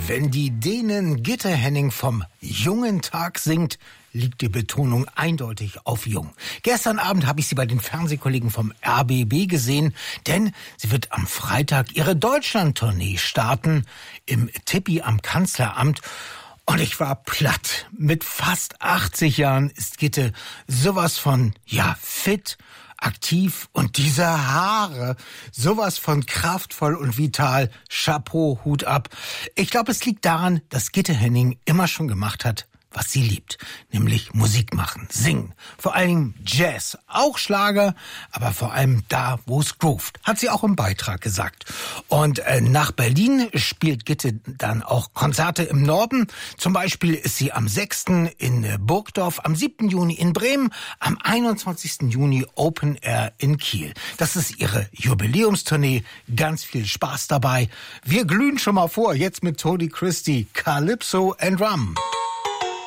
Wenn die Dänen Gitte Henning vom jungen Tag singt, liegt die Betonung eindeutig auf jung. Gestern Abend habe ich sie bei den Fernsehkollegen vom RBB gesehen, denn sie wird am Freitag ihre Deutschland-Tournee starten im Tippi am Kanzleramt. Und ich war platt. Mit fast 80 Jahren ist Gitte sowas von, fit, aktiv und diese Haare, sowas von kraftvoll und vital. Chapeau, Hut ab. Ich glaube, es liegt daran, dass Gitte Henning immer schon gemacht hat, was sie liebt, nämlich Musik machen, singen. Vor allem Jazz, auch Schlager, aber vor allem da, wo es groovt, hat sie auch im Beitrag gesagt. Und nach Berlin spielt Gitte dann auch Konzerte im Norden. Zum Beispiel ist sie am 6. in Burgdorf, am 7. Juni in Bremen, am 21. Juni Open Air in Kiel. Das ist ihre Jubiläumstournee. Ganz viel Spaß dabei. Wir glühen schon mal vor, jetzt mit Tony Christie, Calypso and Rum.